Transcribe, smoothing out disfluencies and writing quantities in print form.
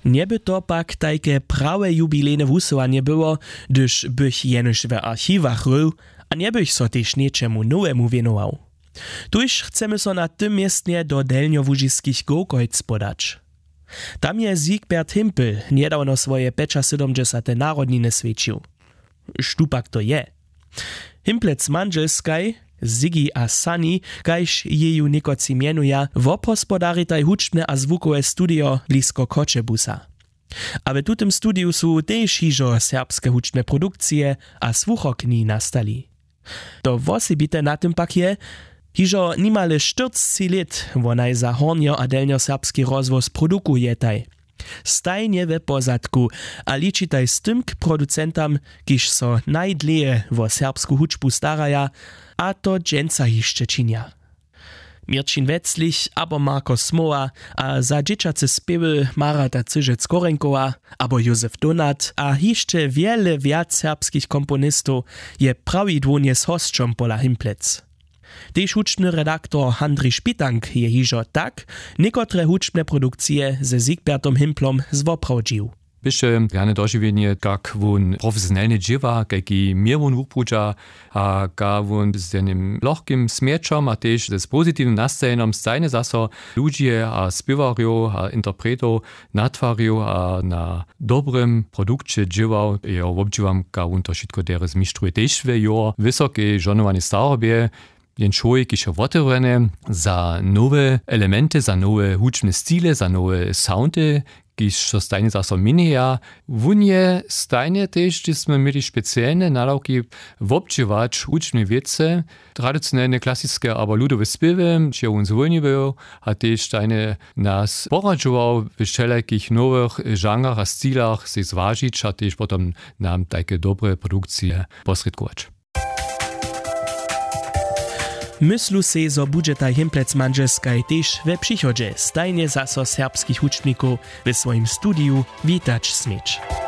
Nieby to pak tajke prawe jubilejne wusowanie było, gdyż bych jenoż w archiwach rył, a nie bych so też niczemu nowemu wienował. Tuż chcemy so na tym miestnie do delniołużyskich Gołkojc podać. Tam je Siegbert Himpel niedawno swoje 75. narodniny świecił. Štupak to je. Himplec manželskaj, Ziggy a Sunny, kajž jeju nekoci mienuja, wopospodaritaj hučbne a zvukowe studio blisko Kočebusa. A w tutym studiu su też hižo serbske hučbne produkcije a słuchokni nastali. To wosebite na tym pak je, hižo nimale 40 let wonaj za hornio a delnio serbski rozwoz produkujetaj. Stajnie we pozadku, a ličitaj z tym k producentam, kiž so najdleje wo serbsku hučbu staraja, a to dženca hišće činja. Mirčin Wetzlich, abo Marko Smoa, a za dzieciacy spiewy Marata Cyżec-Korenkowa, abo Józef Donat, a hišće wiele wiat serbskich komponistów je prawidłownie z hosťom pola Himplec. Tež hučbny redaktor Handrij Špitank je hižo tak, niekotre hučbne produkcije ze Siegbertom Himplom zwoprawdził. Bysze rane dożywienie, jak on profesjonalnie dziewa, jaki mir on upłucza, a jak on z tym lohkim śmieczom, a też z pozytywnym nastajeniem stajne zaso ludzie a śpiewario, a interpreto natwario, a na dobrym produkcie dziewał. Ja obdziwam, jak on to wszystko teraz mistruje też w wysokie żonowanie starobie. Jen człowiek jest otworzony za nowe elementy, za nowe huczne style, za nowe soundy, kiż so stajnie zaso minia. Wunie stajnie też, gdyśmy mieli specjalne nalauki wobczywać huczne wiece, tradycyjne, klasyczne, aber ludowe śpiewy, gdzie on zwolniwał, a też stajnie nas poradzował w wszelkich nowych żanrach a stylach się zważyć, a też potem nam takie dobre produkcje posredkować. Myslu se, zo budżetaj Himplec manželskaj też we przychodzie stajnie zaso serbskich hučbników w swoim studiu witać smieć.